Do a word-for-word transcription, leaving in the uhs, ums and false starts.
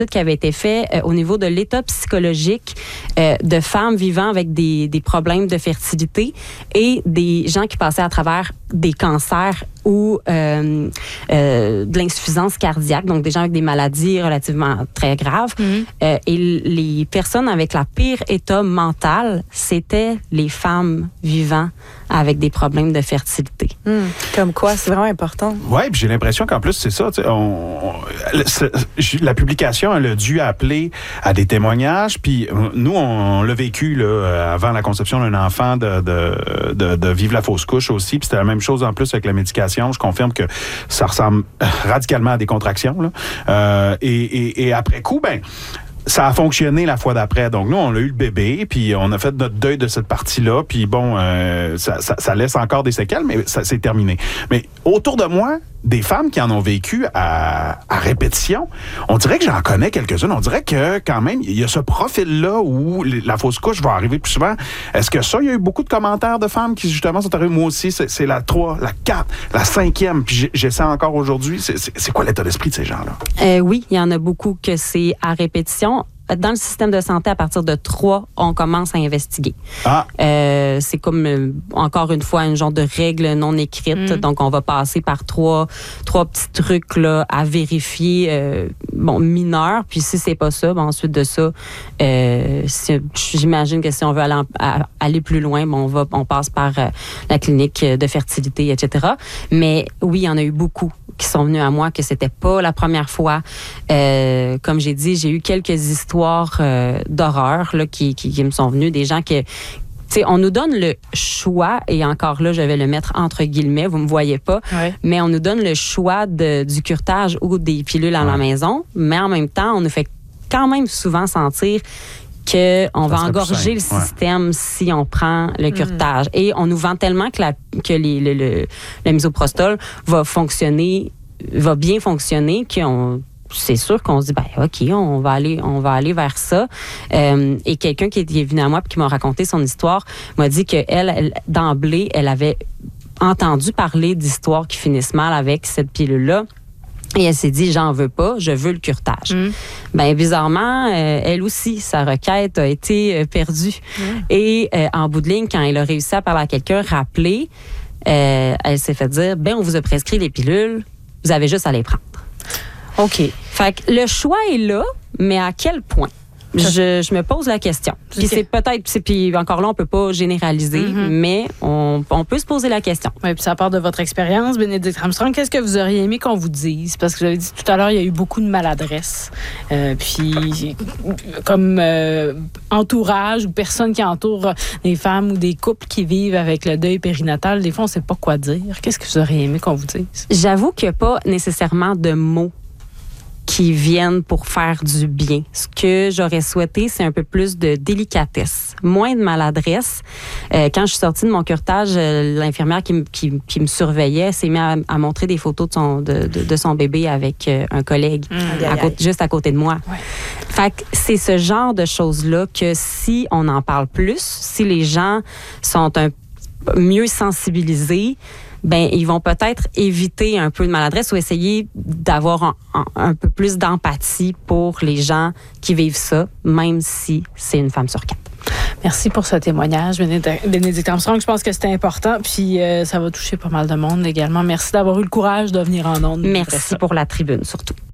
qui avait été fait euh, au niveau de l'état psychologique euh, de femmes vivant avec des, des problèmes de fertilité et des gens qui passaient à travers des cancers ou euh, euh, de l'insuffisance cardiaque, donc des gens avec des maladies relativement très graves. Mm-hmm. Euh, et les personnes avec la pire état mental, c'était les femmes vivant avec des problèmes de fertilité. Mm. Comme quoi, c'est vraiment important. Oui, puis j'ai l'impression qu'en plus, c'est ça. On, on, la publication, elle a dû appeler à des témoignages, puis nous, on l'a vécu là, avant la conception d'un enfant de, de, de, de vivre la fausse couche aussi, puis c'était la même chose en plus avec la médication. Je confirme que ça ressemble radicalement à des contractions. Là. Euh, et, et, et après coup, ben ça a fonctionné la fois d'après. Donc, nous, on a eu le bébé, puis on a fait notre deuil de cette partie-là, puis bon, euh, ça, ça, ça laisse encore des séquelles, mais ça, c'est terminé. Mais autour de moi, des femmes qui en ont vécu à, à répétition, on dirait que j'en connais quelques-unes. On dirait que, quand même, il y a ce profil-là où la fausse couche va arriver plus souvent. Est-ce que ça, il y a eu beaucoup de commentaires de femmes qui, justement, sont arrivées? Moi aussi, c'est, c'est la trois, la quatre, la cinquième, puis j'essaie encore aujourd'hui. C'est, c'est, c'est quoi l'état d'esprit de ces gens-là? Euh, oui, il y en a beaucoup que c'est à répétition. Dans le système de santé, à partir de trois, on commence à investiguer. Ah. Euh, c'est comme, euh, encore une fois, un genre de règle non écrite. Mm. Donc, on va passer par trois, trois petits trucs là, à vérifier, euh, bon, mineurs. Puis, si c'est pas ça, ben, ensuite de ça, euh, si, j'imagine que si on veut aller, en, à, aller plus loin, ben, on, va, on passe par euh, la clinique de fertilité, et cetera. Mais oui, il y en a eu beaucoup qui sont venus à moi, que c'était pas la première fois. Euh, comme j'ai dit, j'ai eu quelques histoires euh, d'horreur là, qui, qui, qui me sont venues, des gens qui... T'sais, on nous donne le choix, et encore là, je vais le mettre entre guillemets, vous me voyez pas, ouais. Mais on nous donne le choix de, du curetage ou des pilules à ouais. la maison, mais en même temps, on nous fait quand même souvent sentir qu'on va engorger le système ouais. si on prend le curetage. Mmh. Et on nous vend tellement que, la, que les, le, le, le misoprostol va fonctionner, va bien fonctionner, qu'on... c'est sûr qu'on se dit, ben OK, on va aller, on va aller vers ça. Euh, et quelqu'un qui est venu à moi et qui m'a raconté son histoire m'a dit qu'elle, elle, d'emblée, elle avait entendu parler d'histoires qui finissent mal avec cette pilule-là. Et elle s'est dit, j'en veux pas, je veux le curetage. Mm. Ben bizarrement, euh, elle aussi, sa requête a été euh, perdue. Mm. Et euh, en bout de ligne, quand elle a réussi à parler à quelqu'un, rappeler, euh, elle s'est fait dire, ben on vous a prescrit les pilules, vous avez juste à les prendre. OK. Fait que le choix est là, mais à quel point? Je, je me pose la question. Puis okay. c'est peut-être, c'est, puis encore là, on peut pas généraliser, mm-hmm. mais on, on peut se poser la question. Oui, puis ça part de votre expérience, Bénédicte Armstrong. Qu'est-ce que vous auriez aimé qu'on vous dise? Parce que vous avez dit tout à l'heure, il y a eu beaucoup de maladresse. Euh, puis, comme euh, entourage ou personne qui entoure des femmes ou des couples qui vivent avec le deuil périnatal, des fois, on sait pas quoi dire. Qu'est-ce que vous auriez aimé qu'on vous dise? J'avoue qu'il n'y a pas nécessairement de mots qui viennent pour faire du bien. Ce que j'aurais souhaité, c'est un peu plus de délicatesse, moins de maladresse. Euh, quand je suis sortie de mon curetage, euh, l'infirmière qui, qui, qui me surveillait s'est mise à, à montrer des photos de son, de, de, de son bébé avec euh, un collègue, mmh. à côté, juste à côté de moi. Ouais. Fait que c'est ce genre de choses-là que si on en parle plus, si les gens sont un mieux sensibilisés, ben ils vont peut-être éviter un peu de maladresse ou essayer d'avoir un, un, un peu plus d'empathie pour les gens qui vivent ça, même si c'est une femme sur quatre. Merci pour ce témoignage, Bénédicte Armstrong. Je pense que c'était important, puis euh, ça va toucher pas mal de monde également. Merci d'avoir eu le courage de venir en ondes. Merci pour la tribune, surtout.